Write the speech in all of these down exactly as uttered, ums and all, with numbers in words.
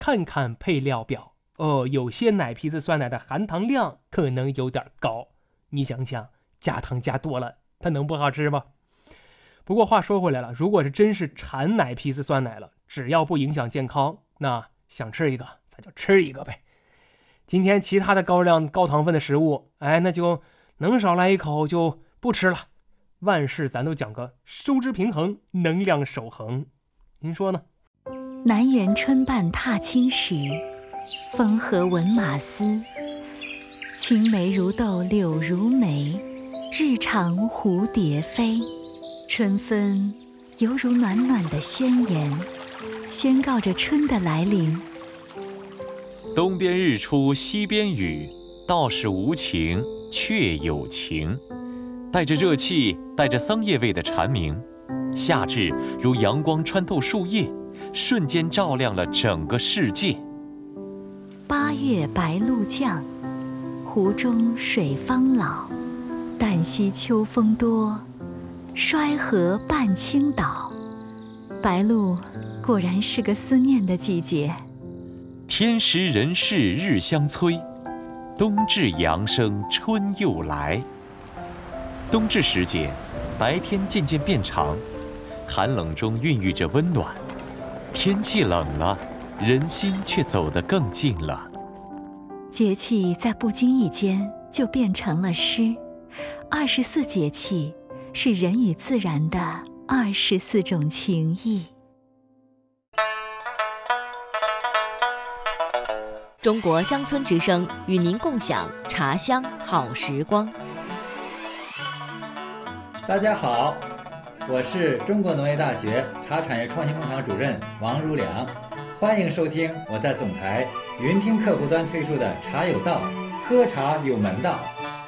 看看配料表，哦，有些奶皮子酸奶的含糖量可能有点高，你想想，加糖加多了，它能不好吃吗？不过话说回来了，如果是真是馋奶皮子酸奶了，只要不影响健康，那想吃一个咱就吃一个呗。今天其他的高量高糖分的食物，哎，那就能少来一口就不吃了。万事咱都讲个收支平衡，能量守恒，您说呢？ 南园春半踏青时，风和闻马嘶。青梅如豆柳如眉，日长蝴蝶飞。春分犹如暖暖的宣言，宣告着春的来临。 东边日出西边雨，道是无晴却有晴。带着热气带着桑叶味的蝉鸣，夏至如阳光穿透树叶，瞬间照亮了整个世界。 八月白露降，湖中水方老。旦夕秋风多，衰河半倾倒。白露果然是个思念的季节。 天时人事日相催，冬至阳生春又来。冬至时节，白天渐渐变长，寒冷中孕育着温暖。天气冷了，人心却走得更近了。 节气在不经意间就变成了诗。二十四节气是人与自然的二十四种情谊。 中国乡村之声与您共享茶香好时光。 大家好，我是中国农业大学茶产业创新工厂主任王如良，欢迎收听我在总台云听客户端推出的茶有道，喝茶有门道。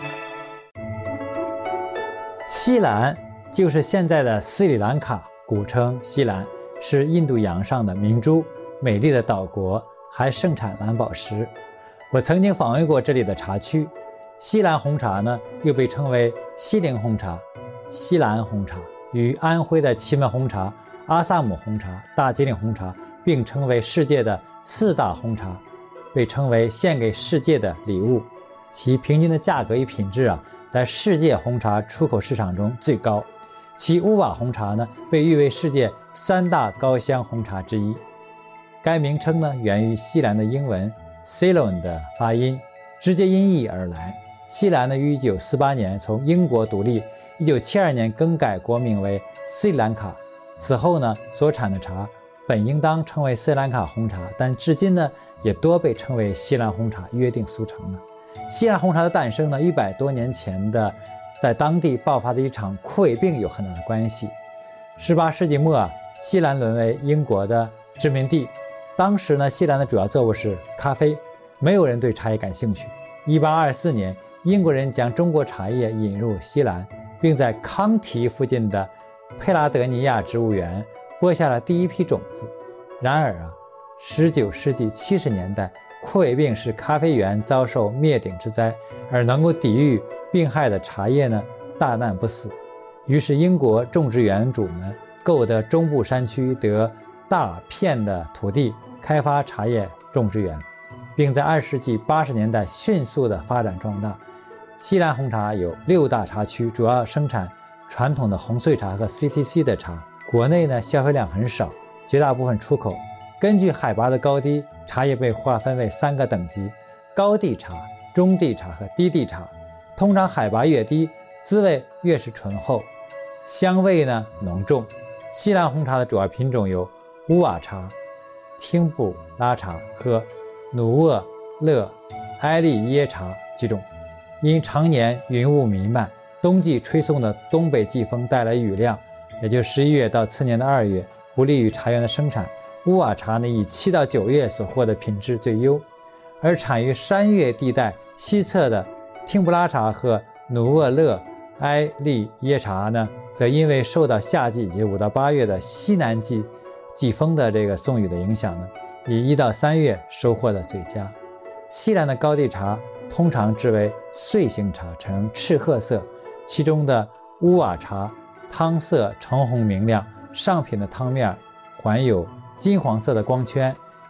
西兰就是现在的斯里兰卡，古称西兰，是印度洋上的明珠，美丽的岛国，还盛产蓝宝石。我曾经访问过这里的茶区。西兰红茶呢，又被称为西陵红茶、西兰红茶，与安徽的祁门红茶、阿萨姆红茶、大吉岭红茶并称为世界的四大红茶，被称为献给世界的礼物。其平均的价格与品质啊，在世界红茶出口市场中最高。其乌瓦红茶呢，被誉为世界三大高香红茶之一。该名称呢，源于西兰的英文 Ceylon 的发音，直接音译而来。西兰呢，于一九四八年从英国独立，一九七二年更改国名为斯里兰卡。此后呢，所产的茶本应当称为斯里兰卡红茶，但至今呢，也多被称为西兰红茶，约定俗成了。西兰红茶的诞生呢，一百多年前的在当地爆发的一场枯萎病有很大的关系。十八世纪末啊，西兰沦为英国的殖民地。当时呢，西兰的主要作物是咖啡，没有人对茶叶感兴趣。一八二四年，英国人将中国茶叶引入西兰，并在康提附近的佩拉德尼亚植物园播下了第一批种子。然而啊，十九世纪七十年代，枯萎病使咖啡园遭受灭顶之灾，而能够抵御病害的茶叶呢，大难不死。于是英国种植园主们购得中部山区得大片的土地，开发茶叶种植园，并在二十世纪八十年代迅速的发展壮大。西兰红茶有六大茶区，主要生产传统的红穗茶和 C T C 的茶。国内呢，消费量很少，绝大部分出口。根据海拔的高低，茶叶被划分为三个等级：高地茶、中地茶和低地茶。通常海拔越低，滋味越是醇厚，香味呢浓重。西兰红茶的主要品种有乌瓦茶、汀布拉茶和努沃勒埃利耶茶几种。因常年云雾弥漫，冬季吹送的东北季风带来雨量，也就十一月到次年的二月，不利于茶园的生产。乌瓦茶呢，以七到九月所获的品质最优，而产于山岳地带西侧的汀布拉茶和努沃勒埃利耶茶呢，则因为受到夏季以及五到八月的西南季季风的这个送雨的影响呢，以一到三月收获的最佳。西兰的高地茶通常制为穗形茶，呈赤褐色，其中的乌瓦茶汤色橙红明亮，上品的汤面环有金黄色的光圈，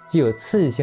具有刺激性